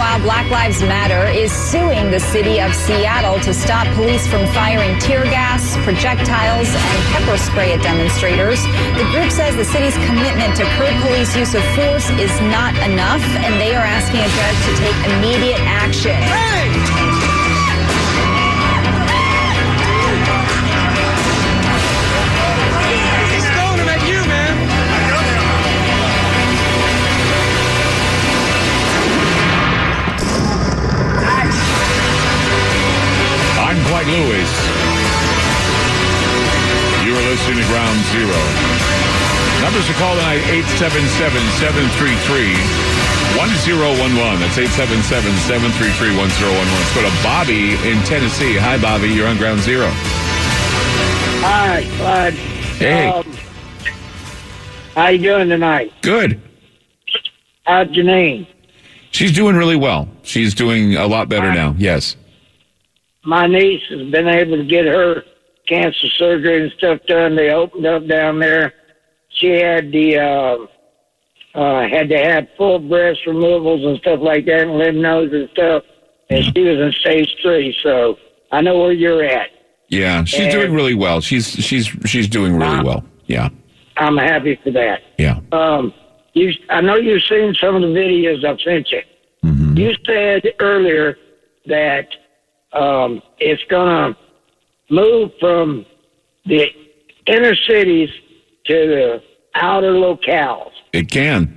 Meanwhile, Black Lives Matter is suing the city of Seattle to stop police from firing tear gas, projectiles, and pepper spray at demonstrators. The group says the city's commitment to curb police use of force is not enough, and they are asking a judge to take immediate action. Dwight Lewis. You are listening to Ground Zero. Numbers to call tonight, 877-733-1011. That's 877-733-1011. Let's go to Bobby in Tennessee. Hi, Bobby. You're on Ground Zero. Hi, Clyde. Hey. How you doing tonight? Good. How's Janine? She's doing really well. She's doing a lot better now. Yes. My niece has been able to get her cancer surgery and stuff done. They opened up down there. She had had to have full breast removals and stuff like that, and lymph nodes and stuff. And she was in stage 3, so I know where you're at. Yeah, she's doing really well. She's doing really well. Yeah, I'm happy for that. Yeah. I know you've seen some of the videos I've sent you. Mm-hmm. You said earlier that it's going to move from the inner cities to the outer locales. It can.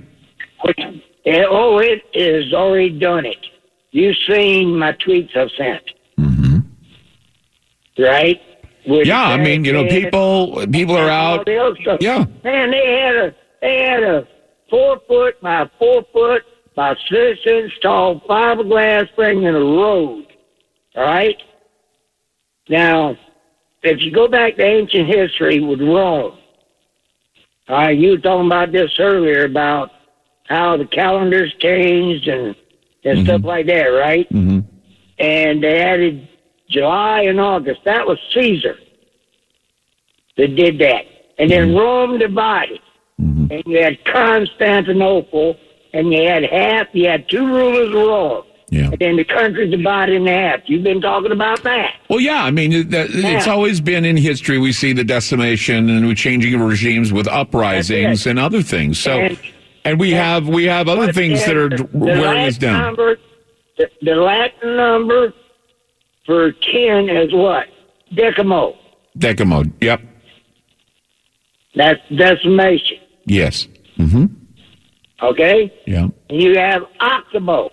It has already done it. You've seen my tweets I've sent. Mm-hmm. Right? Yeah, I mean, people are out. Yeah. Man, they had a 4 foot by 4 foot by 6 inch tall fiberglass thing in a road. All right? Now, if you go back to ancient history with Rome, you were talking about this earlier about how the calendars changed and stuff like that, right? Mm-hmm. And they added July and August. That was Caesar that did that. And then Rome divided. Mm-hmm. And you had Constantinople, and you had 2 rulers of Rome. Yeah. And then the country divided in half. You've been talking about that. Well, yeah. I mean, it's always been in history. We see the decimation and we're changing regimes with uprisings and other things. So, and we have other things that are wearing us down. The Latin number for 10 is what? Decimo. Decimo. Yep. That's decimation. Yes. Mm-hmm. Okay. Yeah. And you have octavo,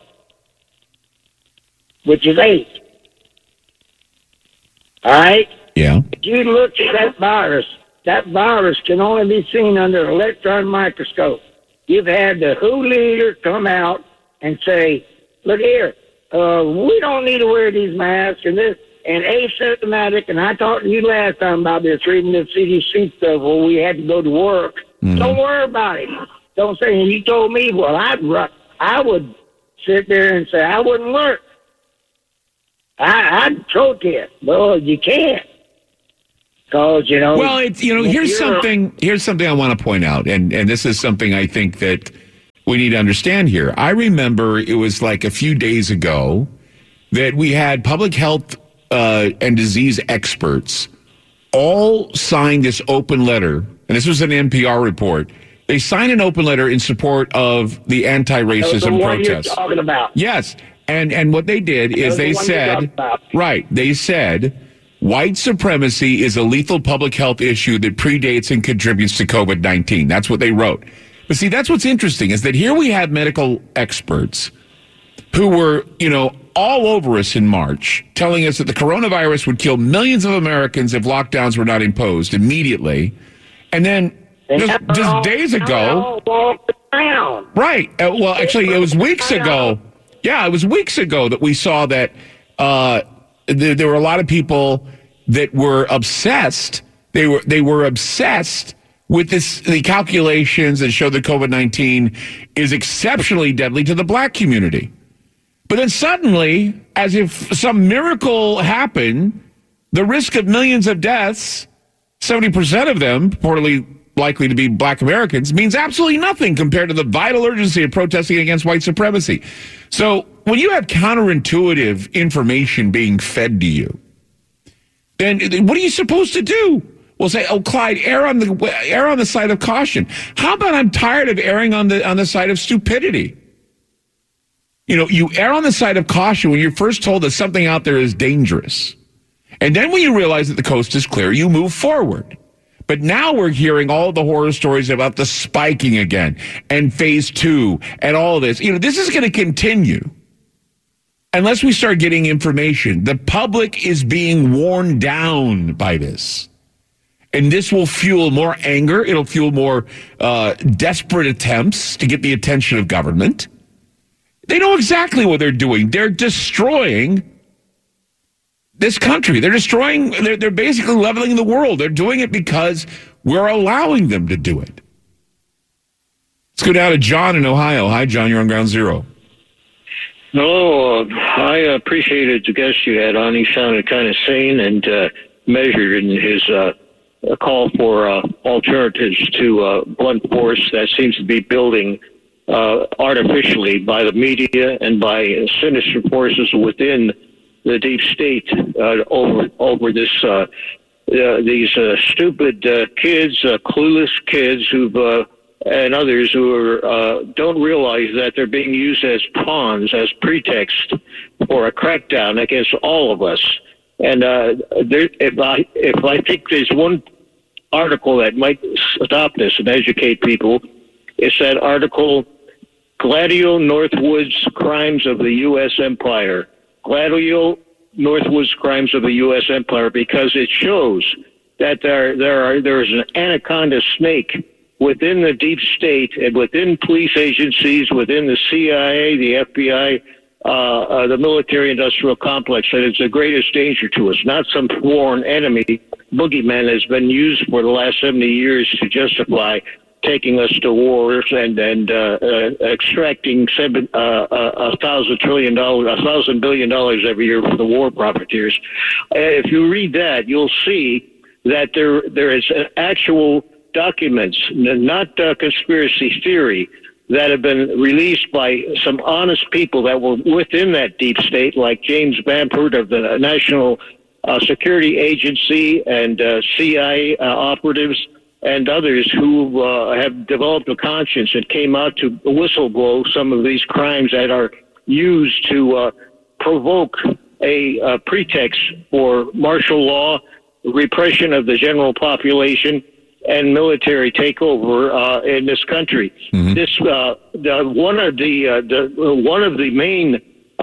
which is 8. All right? Yeah. If you look at that virus can only be seen under an electron microscope. You've had the WHO leader come out and say, look here, we don't need to wear these masks and this, and asymptomatic, and I talked to you last time about this, reading the CDC stuff where we had to go to work. Mm-hmm. Don't worry about it. Don't say, and you told me, well, I would sit there and say, I wouldn't work. I'd protest. Well, you can't. Because, Well, here's something I want to point out, and this is something I think that we need to understand here. I remember it was like a few days ago that we had public health and disease experts all sign this open letter, and this was an NPR report. They signed an open letter in support of the anti-racism protests. You're talking about. Yes. And what they did is they said white supremacy is a lethal public health issue that predates and contributes to COVID-19. That's what they wrote. But see, that's what's interesting is that here we have medical experts who were, all over us in March, telling us that the coronavirus would kill millions of Americans if lockdowns were not imposed immediately. And then just days ago, right. Well, actually, it was weeks ago. Yeah, it was weeks ago that we saw that there were a lot of people that were obsessed. They were obsessed with the calculations that show that COVID-19 is exceptionally deadly to the black community. But then suddenly, as if some miracle happened, the risk of millions of deaths, 70% of them, reportedly likely to be black Americans means absolutely nothing compared to the vital urgency of protesting against white supremacy. So when you have counterintuitive information being fed to you, then what are you supposed to do? Well, say, oh, Clyde, err on the side of caution. How about I'm tired of erring on the side of stupidity? You know, you err on the side of caution when you're first told that something out there is dangerous. And then when you realize that the coast is clear, you move forward. But now we're hearing all the horror stories about the spiking again and phase 2 and all of this. You know, this is going to continue unless we start getting information. The public is being worn down by this. And this will fuel more anger. It'll fuel more desperate attempts to get the attention of government. They know exactly what they're doing. They're destroying this country. They're destroying, they're basically leveling the world. They're doing it because we're allowing them to do it. Let's go down to John in Ohio. Hi, John. You're on Ground Zero. Hello. I appreciated the guest you had on. He sounded kind of sane and measured in his call for alternatives to blunt force that seems to be building artificially by the media and by sinister forces within the deep state over this these stupid kids, clueless kids who've and others who don't realize that they're being used as pawns, as pretext for a crackdown against all of us. And if I think there's one article that might stop this and educate people, it's that article, Gladio Northwood's Crimes of the U.S. Empire. Gladio Northwood's Crimes of the U.S. Empire, because it shows that there's an anaconda snake within the deep state and within police agencies, within the CIA, the FBI, the military-industrial complex, that is the greatest danger to us, not some foreign enemy boogeyman has been used for the last 70 years to justify taking us to wars and extracting $1,000 billion every year for the war profiteers. If you read that, you'll see that there is actual documents, not conspiracy theory, that have been released by some honest people that were within that deep state, like James Bamford of the National Security Agency and CIA operatives and others who have developed a conscience and came out to whistleblow some of these crimes that are used to provoke a pretext for martial law, repression of the general population, and military takeover in this country. Mm-hmm. This one of the main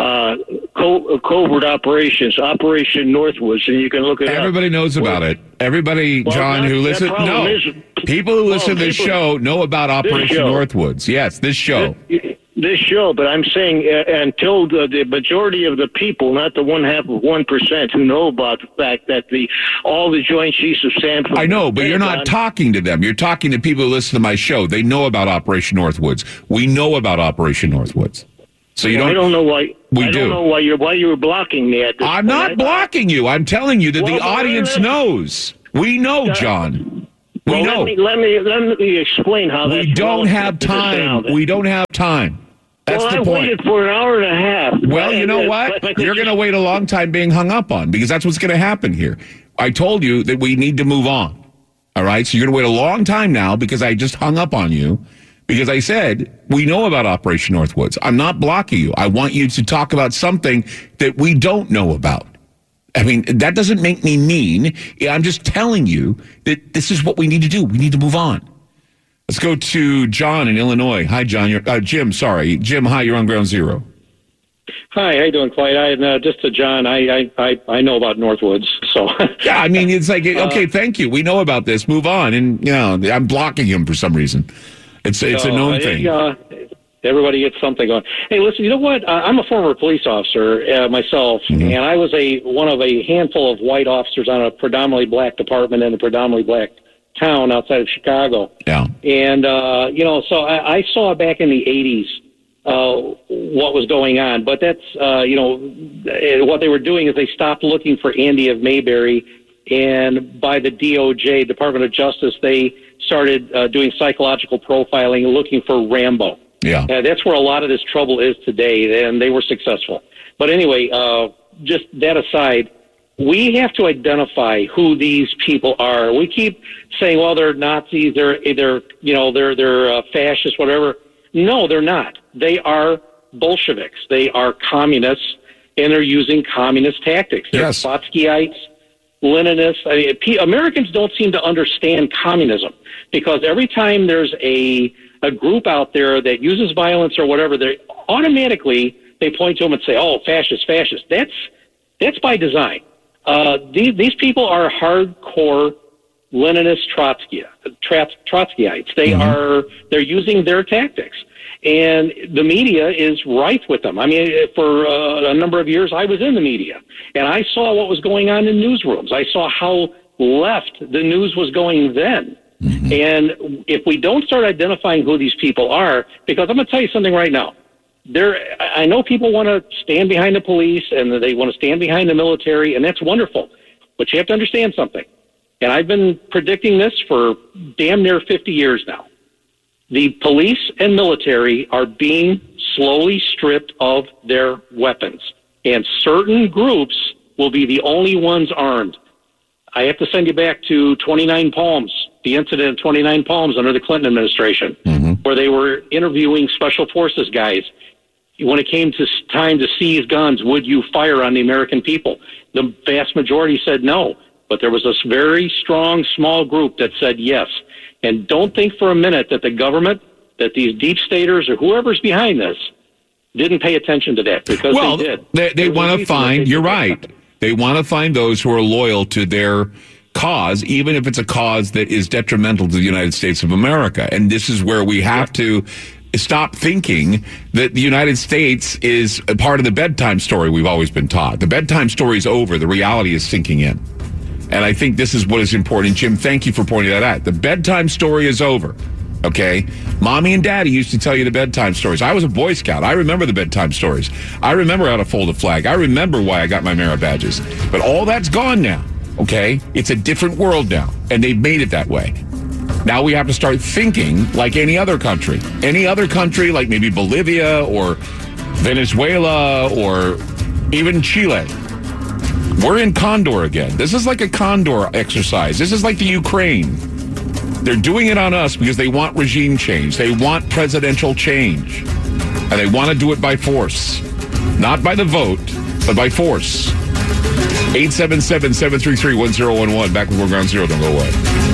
covert operations, Operation Northwoods, and you can look at everybody knows about it. Everybody, well, John, who listens, people who listen to this show know about Operation Northwoods. Yes, this show. This show, but I'm saying until the majority of the people, not the 0.5% who know about the fact that all the Joint Chiefs of Staff. I know, but you're not talking to them. You're talking to people who listen to my show. They know about Operation Northwoods. We know about Operation Northwoods. So you don't. I don't know why. We I do. don't know why you're blocking me at this I'm point. not blocking you. I'm telling you that the audience knows. We know, John. We know. Let me explain how that's. We don't have time. We don't have time. That's the point. I waited for an hour and a half. Well, you know what? You're going to wait a long time being hung up on, because that's what's going to happen here. I told you that we need to move on. All right? So you're going to wait a long time now because I just hung up on you, because I said we know about Operation Northwoods. I'm not blocking you. I want you to talk about something that we don't know about. I mean, that doesn't make me mean. I'm just telling you that this is what we need to do. We need to move on. Let's go to John in Illinois. Hi, John. Jim, sorry. Jim, hi, you're on Ground Zero. Hi, how you doing, Clyde? Just to John, I know about Northwoods, so. Yeah, I mean, it's like, okay, thank you. We know about this. Move on. And, you know, I'm blocking him for some reason. It's a known thing. Everybody gets something going. Hey, listen, you know what? I'm a former police officer myself, and I was one of a handful of white officers on a predominantly black department in a predominantly black town outside of Chicago. Yeah. And, so I saw back in the 80s what was going on. But that's, what they were doing is they stopped looking for Andy of Mayberry, and by the DOJ, Department of Justice, they started doing psychological profiling, looking for Rambo. Yeah. That's where a lot of this trouble is today, and they were successful. But anyway, just that aside, we have to identify who these people are. We keep saying, well, they're Nazis, they're fascists, whatever. No, they're not. They are Bolsheviks. They are communists, and they're using communist tactics. They're Trotskyites, Leninists. I mean, Americans don't seem to understand communism, because every time there's a group out there that uses violence or whatever, they automatically point to them and say, "Oh, fascist." That's by design. These people are hardcore Leninist Trotskyites. They're using their tactics, and the media is rife with them. I mean, for a number of years, I was in the media, and I saw what was going on in newsrooms. I saw how left the news was going then. Mm-hmm. And if we don't start identifying who these people are, because I'm going to tell you something right now. I know people want to stand behind the police and they want to stand behind the military, and that's wonderful. But you have to understand something. And I've been predicting this for damn near 50 years now. The police and military are being slowly stripped of their weapons, and certain groups will be the only ones armed. I have to send you back to 29 Palms, the incident of 29 Palms under the Clinton administration, where they were interviewing special forces guys. When it came to time to seize guns, would you fire on the American people? The vast majority said no, but there was this very strong, small group that said yes. And don't think for a minute that the government, that these deep staters or whoever's behind this, didn't pay attention to that, because they did. They want to find, you're right, they want to find those who are loyal to their cause, even if it's a cause that is detrimental to the United States of America. And this is where we have to stop thinking that the United States is a part of the bedtime story we've always been taught. The bedtime story is over. The reality is sinking in. And I think this is what is important. Jim, thank you for pointing that out. The bedtime story is over. Okay? Mommy and Daddy used to tell you the bedtime stories. I was a Boy Scout. I remember the bedtime stories. I remember how to fold a flag. I remember why I got my merit badges. But all that's gone now. Okay? It's a different world now. And they've made it that way. Now we have to start thinking like any other country. Any other country, like maybe Bolivia or Venezuela or even Chile. We're in Condor again. This is like a Condor exercise. This is like the Ukraine. They're doing it on us because they want regime change. They want presidential change. And they want to do it by force. Not by the vote, but by force. 877-733-1011. Back with more Ground Zero. Don't go away.